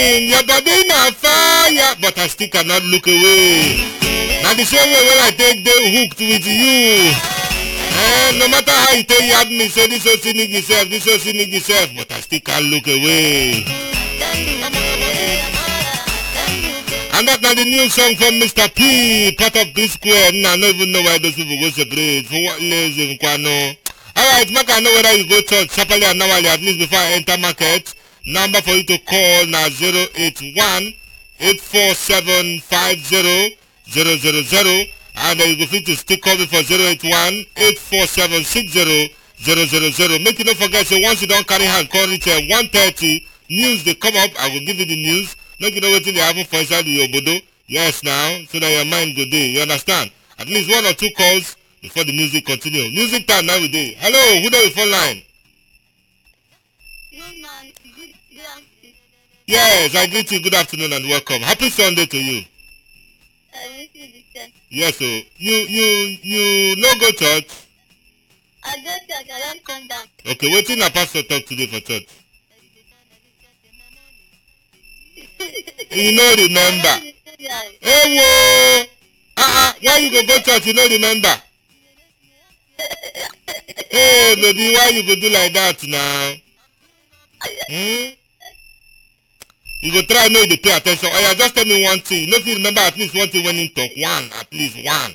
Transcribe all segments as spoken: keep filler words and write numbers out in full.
burning, your body na fire, but I still cannot look away. Now the same way when I take the hooked with you. Eh, no matter how you take yab me, say this so cynic yourself, this so cynic yourself, but I still can't look away. And that's not the new song from Mister P, part of P Square. Nah, I don't even know why those people go separate. For what reason? Alright, Mark, I know whether you go church, sharply and normally, at least before I enter market. Number for you to call now zero eight one, eight four seven, five zero zero zero zero. And then you go fit to stick call me for zero eight one, eight four seven, six zero zero zero zero. Make you don't forget, so once you don't carry hand, call it at one thirty. News, they come up, I will give you the news. Make you know what they happen for inside the obodo. Yes, now, so that your mind go there. You understand? At least one or two calls before the music continue. Music time now we day. Hello, who there with phone line? Yes, I greet you. Good afternoon and welcome. Happy Sunday to you. Yes, so you you you no go church? I go church, I don't come down. Okay, waiting na pastor talk today for church. You no remember. Hey wo! Ah ah, why you go go church? You no remember. Hey baby, why you go do like that now? Hmm? You go try know you pay attention. Oh yeah, just tell me one thing. You know if you remember at least one thing when you talk. One, at least one.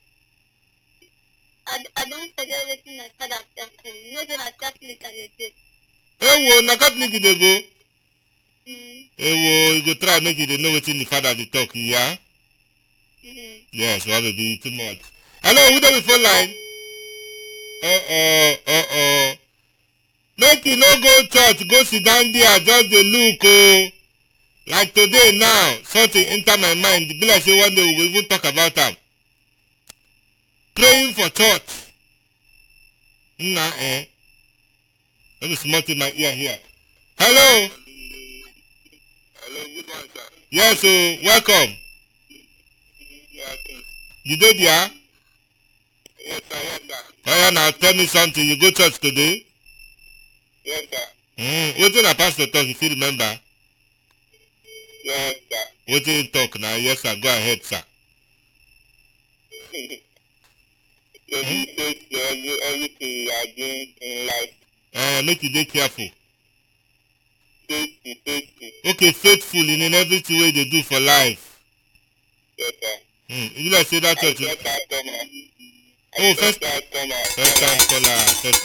I, I don't forget everything I said after. You know that I Catholic and they say. Hey wo, na Catholic you dey go? Mm. Hey wo, you go try make you dey know wetin the father dey talk, yeah? Mm-hmm. Yes, well baby, too much. Hello, who dey with phone line? Uh-oh, uh-oh. Make you no go church, go sit down there, just dey look oh. Like today now, something enter my mind. Be like say one day we will even talk about them. Praying for church. Nah, eh. Let me smart in my ear here. Hello. Hello, good morning, sir. Yes, so welcome. Yes, sir. You did, yeah? Yes, sir. Yes, sir. Oh yeah, now tell me something. You go church today? Yes, sir. Hmm. What did the pastor talk? If you remember? Yes, sir. What did he talk now? Yes, sir. Go ahead, sir. So Hmm? you take every, everything you are doing in life. Uh, make you be careful. Faithful, faithful. Okay, faithful in everything way they do for life. Yes, sir. Hmm. You like say that I church? first time comer. Oh, I first, first time comer. first time caller. First